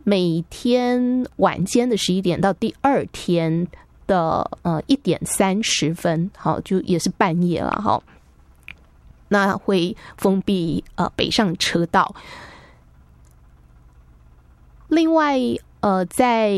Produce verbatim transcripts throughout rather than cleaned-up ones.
每天晚间的十一点到第二天的呃一点三十分，好，就也是半夜了哈。那会封闭呃北上车道。另外呃在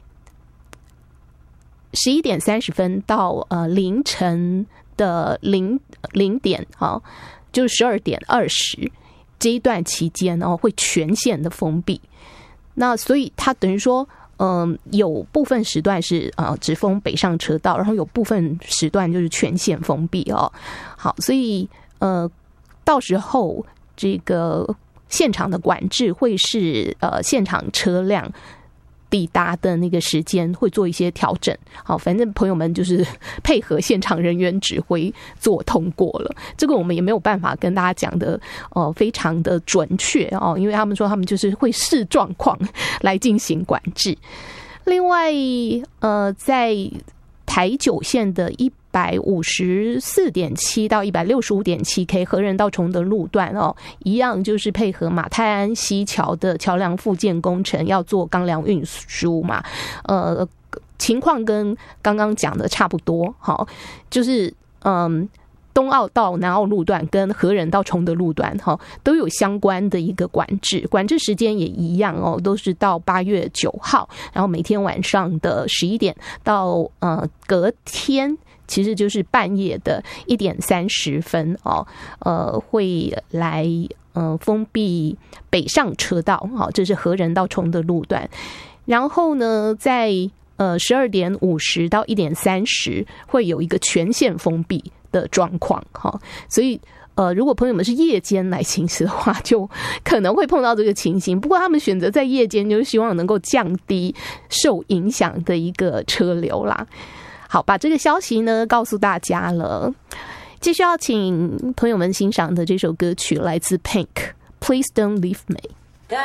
十一点三十分到呃凌晨的零零点哈，就是十二点二十这一段期间哦，会全线的封闭。那所以它等于说，嗯、呃，有部分时段是呃只封北上车道，然后有部分时段就是全线封闭哦。好，所以呃，到时候这个现场的管制会是呃现场车辆抵达的那个时间会做一些调整。好，反正朋友们就是配合现场人员指挥做通过了。这个我们也没有办法跟大家讲的呃非常的准确哦，因为他们说他们就是会视状况来进行管制。另外呃在台九线的一百五十四点七到一百六十五点七 K 和仁到崇德路段哦，一样就是配合马太安溪桥的桥梁复建工程，要做钢梁运输嘛，呃，情况跟刚刚讲的差不多，好，就是嗯。东澳到南澳路段跟和仁到崇德路段哈都有相关的一个管制，管制时间也一样哦，都是到八月九号，然后每天晚上的十一点到呃隔天，其实就是半夜的一点三十分哦，呃会来呃封闭北上车道，好，这是和仁到崇德路段，然后呢在呃十二点五十到一点三十会有一个全线封闭的状况哈，所以呃，如果朋友们是夜间来行驶的话，就可能会碰到这个情形。不过他们选择在夜间，就是希望能够降低受影响的一个车流啦。好，把这个消息呢告诉大家了。继续要请朋友们欣赏的这首歌曲来自 Pink， Please Don't Leave Me。